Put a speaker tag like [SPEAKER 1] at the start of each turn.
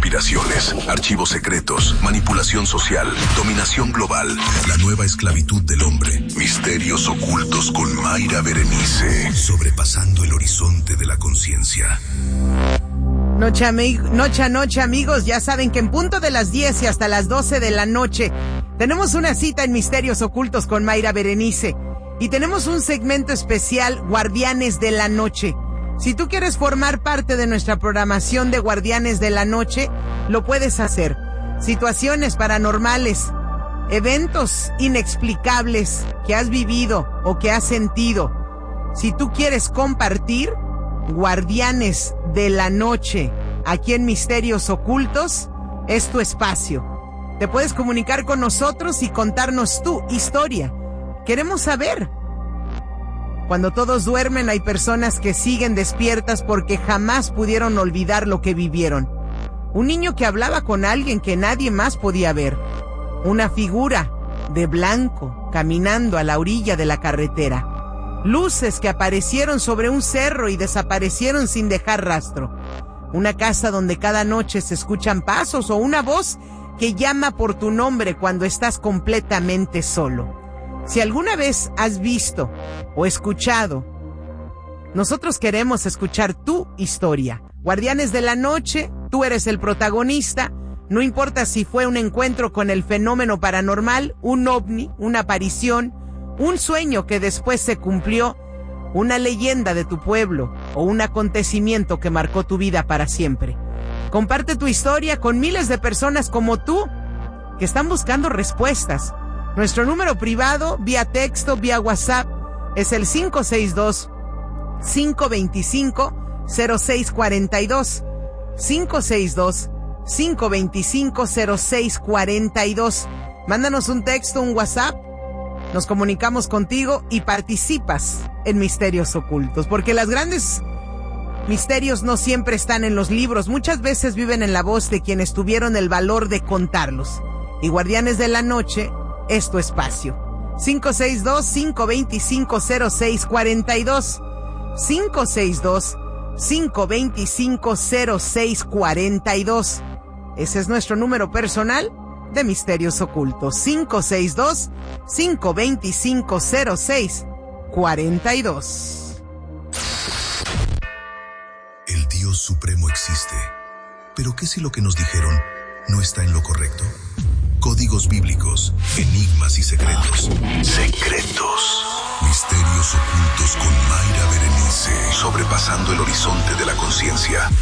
[SPEAKER 1] conspiraciones, archivos secretos, manipulación social, dominación global, la nueva esclavitud del hombre, misterios ocultos con Mayra Berenice, sobrepasando el horizonte de la conciencia.
[SPEAKER 2] Noche a noche, amigos, ya saben que en punto de las 10 y hasta las 12 de la noche tenemos una cita en Misterios Ocultos con Mayra Berenice y tenemos un segmento especial, Guardianes de la Noche. Si tú quieres formar parte de nuestra programación de Guardianes de la Noche, lo puedes hacer. Situaciones paranormales, eventos inexplicables que has vivido o que has sentido. Si tú quieres compartir, Guardianes de la Noche, aquí en Misterios Ocultos, es tu espacio. Te puedes comunicar con nosotros y contarnos tu historia. Queremos saber. Cuando todos duermen hay personas que siguen despiertas porque jamás pudieron olvidar lo que vivieron. Un niño que hablaba con alguien que nadie más podía ver. Una figura de blanco caminando a la orilla de la carretera. Luces que aparecieron sobre un cerro y desaparecieron sin dejar rastro. Una casa donde cada noche se escuchan pasos o una voz que llama por tu nombre cuando estás completamente solo. Si alguna vez has visto o escuchado, nosotros queremos escuchar tu historia. Guardianes de la Noche, tú eres el protagonista. No importa si fue un encuentro con el fenómeno paranormal, un ovni, una aparición, un sueño que después se cumplió, una leyenda de tu pueblo o un acontecimiento que marcó tu vida para siempre. Comparte tu historia con miles de personas como tú que están buscando respuestas. Nuestro número privado, vía texto, vía WhatsApp, es el 562-525-0642. 562-525-0642. Mándanos un texto, un WhatsApp. Nos comunicamos contigo y participas en Misterios Ocultos. Porque los grandes misterios no siempre están en los libros. Muchas veces viven en la voz de quienes tuvieron el valor de contarlos. Y Guardianes de la Noche es tu espacio. 562-525-0642. 562-525-0642. Ese es nuestro número personal de Misterios Ocultos. 562-525-0642.
[SPEAKER 1] El Dios Supremo existe. ¿Pero qué si lo que nos dijeron no está en lo correcto? Códigos bíblicos, enigmas y secretos. Secretos. Misterios Ocultos con Mayra Berenice. Sobrepasando el horizonte de la conciencia.